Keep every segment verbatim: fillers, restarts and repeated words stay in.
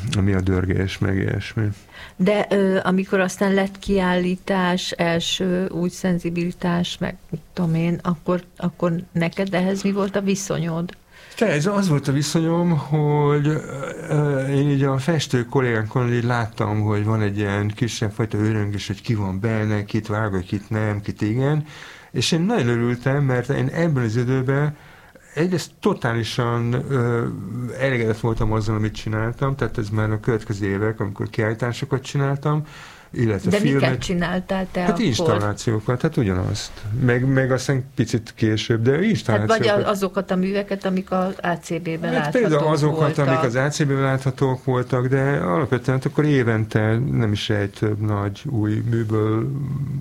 ami a dörgés, meg ilyesmi. De ö, amikor aztán lett kiállítás, első új szenzibilitás, meg mit tudom én, akkor, akkor neked ehhez mi volt a viszonyod? Te, ez az volt a viszonyom, hogy uh, én így a festő kollégánkon így láttam, hogy van egy ilyen kisebb fajta őröngés, hogy ki van benne, kit vágod, kit nem, kit igen, és én nagyon örültem, mert én ebben az időben egyrészt totálisan uh, elégedett voltam azzal, amit csináltam, tehát ez már a következő évek, amikor kiállításokat csináltam, illetve De filmet. miket csináltál te Hát akkor? installációkat, hát ugyanazt. Meg, meg aztán picit később, de installációkat. Hát vagy azokat a műveket, amik az á cé bé-ben hát láthatók például azokat, voltak. amik az á cé bé-ben láthatók voltak, de alapvetően akkor évente nem is egy több nagy új műből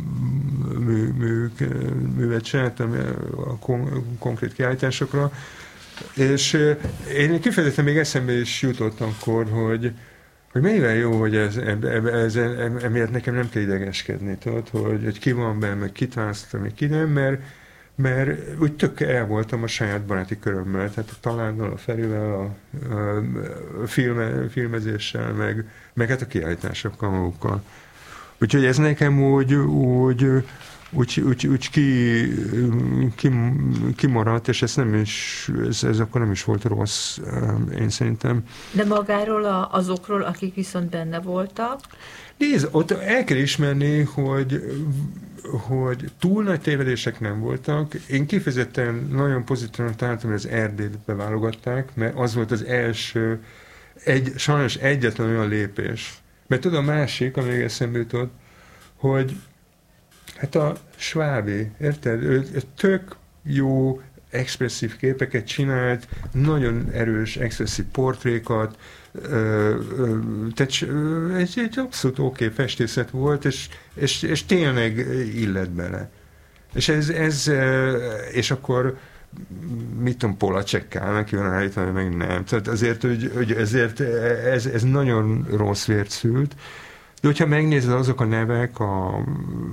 mű, mű, művet csináltam a kon, konkrét kiállításokra, és én kifejezetten még eszembe is jutott akkor, hogy hogy mennyivel jó, hogy ez, ez, ez, emiatt nekem nem kell idegeskedni, tudod, hogy, hogy ki van benne, meg kit választottam, meg ki nem, mert, mert úgy tök el voltam a saját baráti körömmel, tehát a Talánnal, a Ferivel, a, a filme, filmezéssel, meg, meg hát a kiállításokkal magukkal. Úgyhogy ez nekem úgy, úgy úgy, úgy, úgy ki, ki, kimaradt, és ez nem is, ez, ez akkor nem is volt rossz, én szerintem. De magáról a, azokról, akik viszont benne voltak? Nézd, ott el kell ismerni, hogy, hogy túl nagy tévedések nem voltak. Én kifejezetten nagyon pozitívan találtam, hogy az Erdélyt beválogatták, mert az volt az első, egy, sajnos egyetlen olyan lépés. Mert tudom, a másik, ami még eszembe jutott, hogy hát a Svábi, érted? Ő, ő tök jó, expresszív képeket csinált, nagyon erős, expresszív portrékat, ö, ö, tehát egy, egy abszolút oké okay festészet volt, és, és, és tényleg illet bele. És ez, ez és akkor mit tudom, Polacsekkának ki van állítani, meg nem. Tehát azért, hogy, hogy ezért ez, ez nagyon rossz vért szült. De hogyha megnézed azok a nevek, a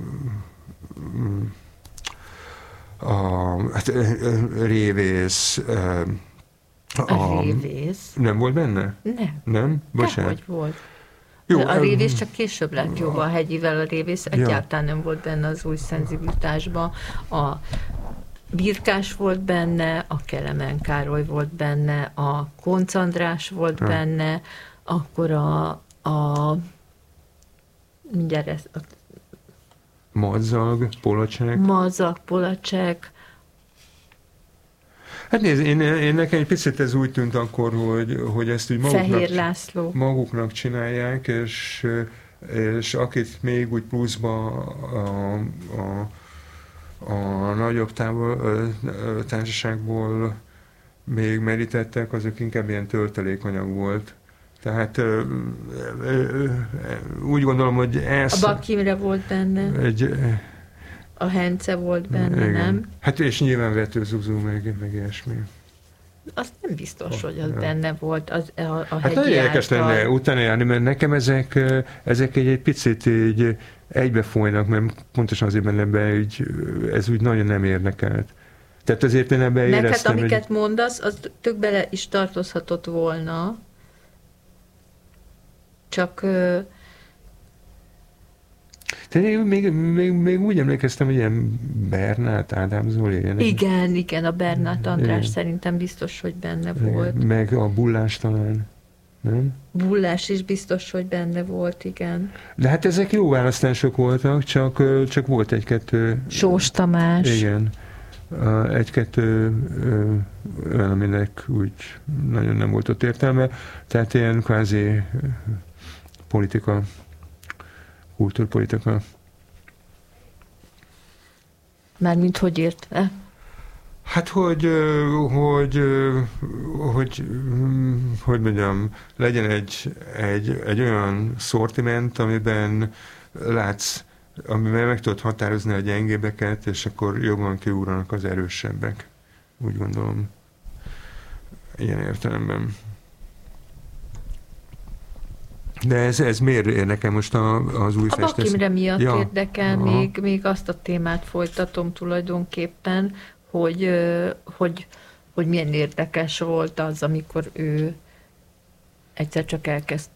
a hát, Révész a, a Révész? Nem volt benne? Nem. Nem? Bocsánat. Dehogy volt. Jó, a Révész csak később lett jóval a Hegyivel, a Révész ja. egyáltalán nem volt benne az új szenzibilitásban. A Birkás volt benne, a Kelemen Károly volt benne, a Koncz András volt ha. benne, akkor a, a mindjárt ez, a Madzag, Polacek. Madzag, Polacek. Hát nézd, én, én nekem egy picit ez úgy tűnt akkor, hogy, hogy ezt úgy maguknak, maguknak csinálják, és, és akit még úgy pluszba a, a, a nagyobb távol, társaságból még merítettek, azok inkább ilyen töltelékanyag volt. Tehát ö, ö, ö, úgy gondolom, hogy ez... A Bak Imre volt benne, egy, a Hence volt benne, igen. Nem? Hát és nyilván Vető Zuzú, meg, meg ilyesmi. Azt nem biztos, hogy az ja. benne volt az, a, a Hát nagyon érdekes lenne utána járni, mert nekem ezek, ezek egy, egy picit így egybefolynak, mert pontosan azért benne be, így, ez úgy nagyon nem érdekelt. Tehát azért én ebben éreztem, neked, amiket hogy... mondasz, az tök bele is tartozhatott volna, csak... De én még, még, még úgy emlékeztem, hogy ilyen Bernát, Ádám Zoli. Ilyen, igen, igen, a Bernát András igen. szerintem biztos, hogy benne igen. volt. Meg a Bullás talán, nem? Bullás is biztos, hogy benne volt, igen. De hát ezek jó választások voltak, csak, csak volt egy-kettő... Sós Tamás. Igen. Egy-kettő olyan, aminek úgy nagyon nem volt ott értelme. Tehát ilyen kvázi politika, kultúrpolitika. Mármint hogy értve? Hát, hogy, hogy, hogy, hogy mondjam, legyen egy, egy, egy olyan szortiment, amiben látsz, amiben meg tudod határozni a gyengébbeket, és akkor jobban kiúranak az erősebbek. Úgy gondolom. Ilyen értelemben. De ez, ez miért érdekel most a, az új festés? A Bak Imre miatt ja. érdekel, még, még azt a témát folytatom tulajdonképpen, hogy, hogy, hogy milyen érdekes volt az, amikor ő egyszer csak elkezd